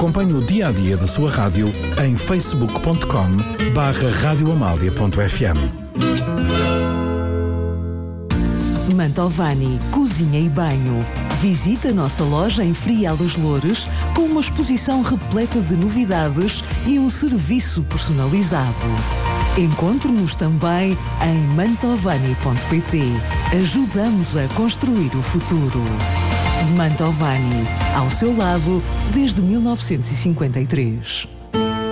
Acompanhe o dia-a-dia da sua rádio em facebook.com/radioamália.fm. Mantovani, cozinha e banho. Visite a nossa loja em Frial dos Loures com uma exposição repleta de novidades e um serviço personalizado. Encontre-nos também em mantovani.pt. Ajudamos a construir o futuro. Mantovani, ao seu lado desde 1953.